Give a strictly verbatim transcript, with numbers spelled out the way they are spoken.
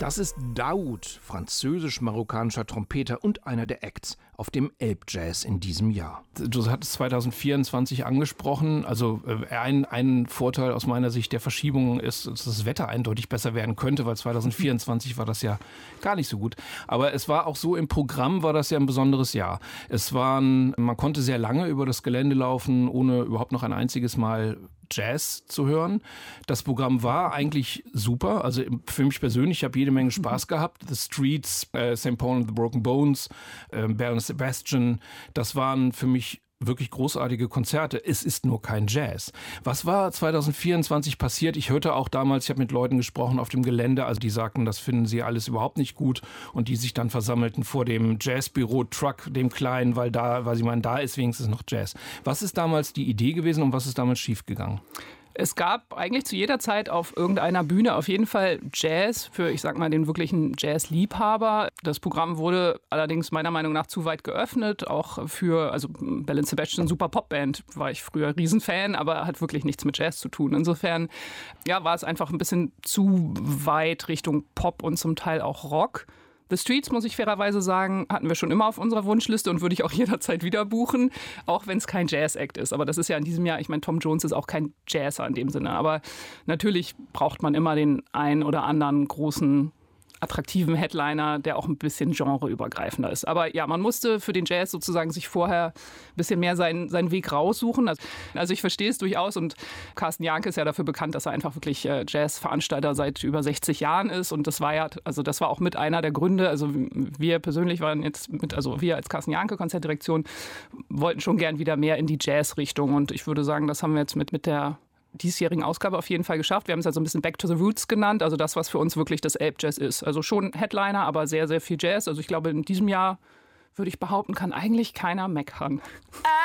Das ist Daoud, französisch-marokkanischer Trompeter und einer der Acts auf dem Elbjazz in diesem Jahr. Du hattest zwanzig vierundzwanzig angesprochen. Also ein, ein Vorteil aus meiner Sicht der Verschiebung ist, dass das Wetter eindeutig besser werden könnte, weil zwanzig vierundzwanzig war das ja gar nicht so gut. Aber es war auch so, im Programm war das ja ein besonderes Jahr. Es waren, man konnte sehr lange über das Gelände laufen, ohne überhaupt noch ein einziges Mal Jazz zu hören. Das Programm war eigentlich super. Also für mich persönlich, ich habe jede Menge Spaß gehabt. The Streets, äh, Saint Paul and the Broken Bones, äh, Baron Sebastian, das waren für mich wirklich großartige Konzerte. Es ist nur kein Jazz. Was war zwanzig vierundzwanzig passiert? Ich hörte auch damals, ich habe mit Leuten gesprochen auf dem Gelände, also die sagten, das finden sie alles überhaupt nicht gut und die sich dann versammelten vor dem Jazzbüro-Truck, dem kleinen, weil da, weil sie meinen, da ist wenigstens noch Jazz. Was ist damals die Idee gewesen und was ist damals schiefgegangen? Es gab eigentlich zu jeder Zeit auf irgendeiner Bühne auf jeden Fall Jazz für, ich sag mal, den wirklichen Jazz-Liebhaber. Das Programm wurde allerdings meiner Meinung nach zu weit geöffnet, auch für, also Baron Sebastian, super Popband, war ich früher Riesenfan, aber hat wirklich nichts mit Jazz zu tun. Insofern, ja, war es einfach ein bisschen zu weit Richtung Pop und zum Teil auch Rock. The Streets, muss ich fairerweise sagen, hatten wir schon immer auf unserer Wunschliste und würde ich auch jederzeit wieder buchen, auch wenn es kein Jazz-Act ist. Aber das ist ja in diesem Jahr, ich meine, Tom Jones ist auch kein Jazzer in dem Sinne. Aber natürlich braucht man immer den einen oder anderen großen, attraktiven Headliner, der auch ein bisschen genreübergreifender ist. Aber ja, man musste für den Jazz sozusagen sich vorher ein bisschen mehr seinen, seinen Weg raussuchen. Also ich verstehe es durchaus und Carsten Jahnke ist ja dafür bekannt, dass er einfach wirklich Jazzveranstalter seit über sechzig Jahren ist und das war ja, also das war auch mit einer der Gründe, also wir persönlich waren jetzt mit, also wir als Carsten Jahnke Konzertdirektion wollten schon gern wieder mehr in die Jazz-Richtung und ich würde sagen, das haben wir jetzt mit, mit der diesjährigen Ausgabe auf jeden Fall geschafft. Wir haben es also ein bisschen Back to the Roots genannt, also das, was für uns wirklich das Elbjazz ist. Also schon Headliner, aber sehr, sehr viel Jazz. Also ich glaube, in diesem Jahr, würde ich behaupten, kann eigentlich keiner meckern.